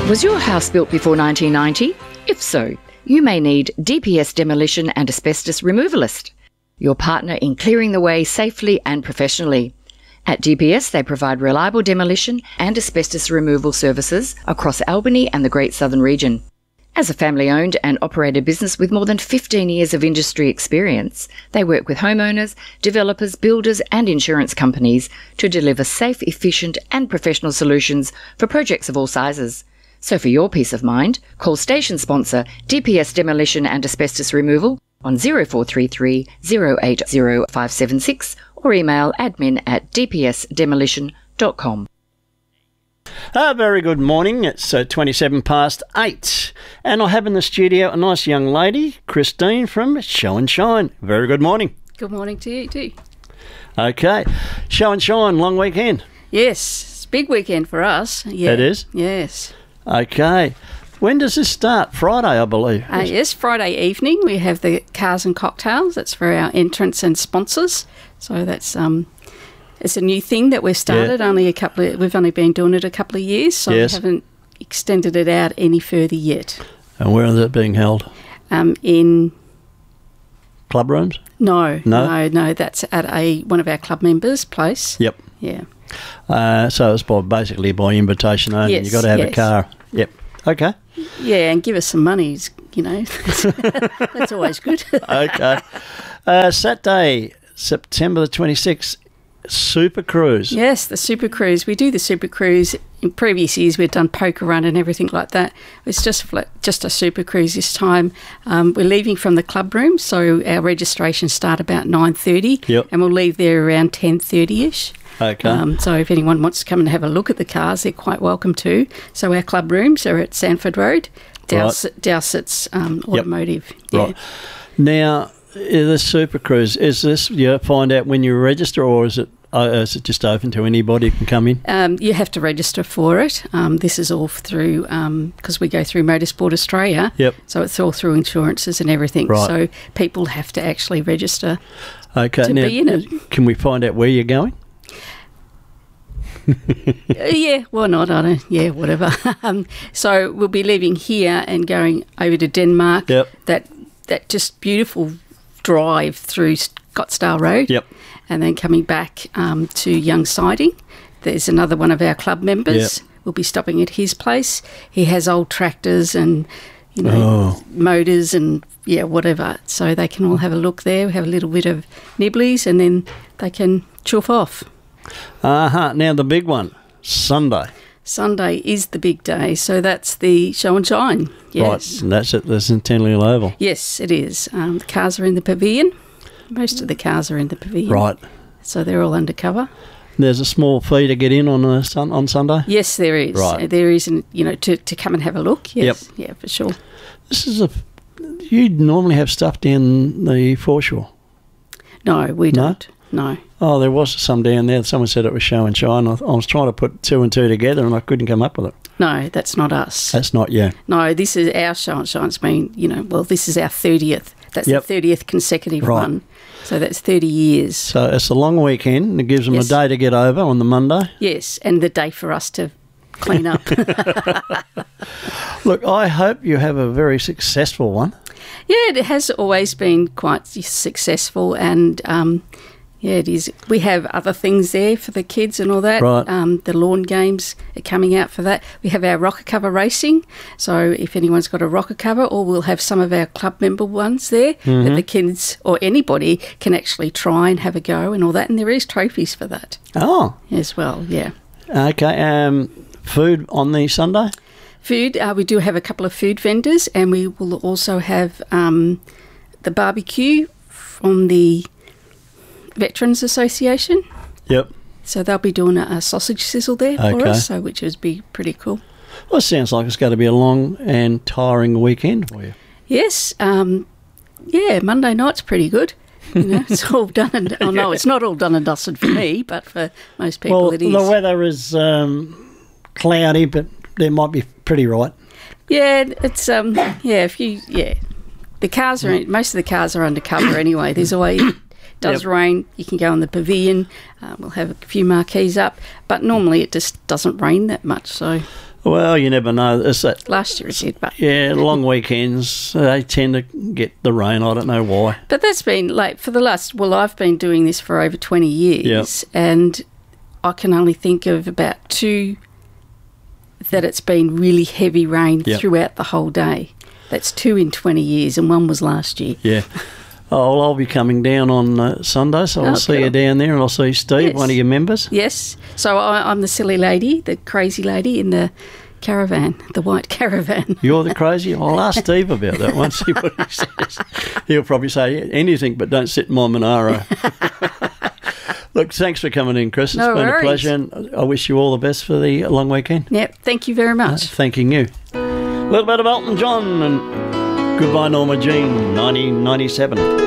Was your house built before 1990? If so, you may need DPS Demolition and Asbestos Removalist, your partner in clearing the way safely and professionally. At DPS, they provide reliable demolition and asbestos removal services across Albany and the Great Southern Region. As a family-owned and operated business with more than 15 years of industry experience, they work with homeowners, developers, builders and insurance companies to deliver safe, efficient and professional solutions for projects of all sizes. So for your peace of mind, call station sponsor DPS Demolition and Asbestos Removal on 0433 080 576 or email admin@dpsdemolition.com. Very good morning. It's 27 past 8 and I have in the studio a nice young lady, Christine from Show and Shine. Very good morning. Good morning to you too. Okay. Show and Shine, long weekend. Yes, it's a big weekend for us. Yeah. It is? Yes. Okay. When does this start? Friday, I believe. Yes, Friday evening we have the Cars and Cocktails. That's for our entrants and sponsors. So that's it's a new thing that we've started. Yeah. We've only been doing it a couple of years, so yes. We haven't extended it out any further yet. And where is it being held? In club rooms? No. That's at one of our club members' place. Yep. Yeah. So it's basically by invitation only. Yes, you've got to have a car. Yep. Okay. Yeah, and give us some money, you know. That's always good. Okay. Saturday, September the 26th, Super Cruise. Yes, the Super Cruise. We do the Super Cruise. In previous years, we've done poker run and everything like that. It's just a Super Cruise this time. We're leaving from the club room, so our registrations start about 9:30, yep. And we'll leave there around 10:30ish. Okay. So if anyone wants to come and have a look at the cars, they're quite welcome to. So our club rooms are at Sanford Road, Dowsett's Automotive. Yep. Yeah. Right. Now, the Super Cruise, is this you find out when you register, or is it just open to anybody who can come in? You have to register for it. This is all through, because we go through Motorsport Australia. Yep. So it's all through insurances and everything. Right. So people have to actually register to be in it. Can we find out where you're going? Yeah, why not? I don't. Yeah, whatever. So we'll be leaving here and going over to Denmark. Yep. That just beautiful drive through Scottsdale Road. Yep. And then coming back to Young Siding. There's another one of our club members. Yep. We'll be stopping at his place. He has old tractors and motors and whatever. So they can all have a look there, have a little bit of nibblies, and then they can chuff off. Now the big one, Sunday. Sunday is the big day, so that's the Show and Shine. Yes. Right, and that's at the Centennial Oval. Yes, it is. The cars are in the pavilion. Most of the cars are in the pavilion. Right. So they're all undercover. There's a small fee to get in on Sunday? Yes, there is. Right. There is, to come and have a look. Yes. Yep. Yeah, for sure. You normally have stuff down the foreshore? No, we don't. No. Oh, there was some down there. Someone said it was Show and Shine. I was trying to put two and two together and I couldn't come up with it. No, that's not us. That's not you. No, this is our Show and Shine. It's been, this is our 30th. That's the 30th consecutive one. So that's 30 years. So it's a long weekend and it gives them a day to get over on the Monday. Yes, and the day for us to clean up. Look, I hope you have a very successful one. Yeah, it has always been quite successful and... it is. We have other things there for the kids and all that. Right. The lawn games are coming out for that. We have our rocker cover racing. So if anyone's got a rocker cover, or we'll have some of our club member ones there that the kids or anybody can actually try and have a go and all that. And there is trophies for that. Oh. As well, yeah. Okay. Food on the Sunday? Food. We do have a couple of food vendors, and we will also have the barbecue from the Veterans Association. Yep. So they'll be doing a sausage sizzle there for us, which would be pretty cool. Well, it sounds like it's going to be a long and tiring weekend for you. Yes. Monday night's pretty good. It's all done and... Oh, no, it's not all done and dusted for me, but for most people it is. The weather is cloudy, but it might be pretty right. Yeah, it's... The cars are... Most of the cars are undercover anyway. There's always... does rain, you can go in the pavilion. We'll have a few marquees up, but normally it just doesn't rain that much. So Well, you never know. It's that, Last year it did, but yeah, long weekends, they tend to get the rain. I don't know why. But that's been like for the last. Well, I've been doing this for over 20 years, and I can only think of about 2 that it's been really heavy rain throughout the whole day. That's 2 in 20 years, and 1 was last year. Yeah. Oh, well, I'll be coming down on Sunday, so I'll see you down there, and I'll see Steve, one of your members. Yes. So I'm the silly lady, the crazy lady in the caravan, the white caravan. You're the crazy? I'll ask Steve about that one, see what he says. He'll probably say anything, but don't sit in my Monaro. Look, thanks for coming in, Chris. It's been a pleasure, and I wish you all the best for the long weekend. Yep, thank you very much. Thanking you. A little bit of Elton John and Goodbye Norma Jean, 1997.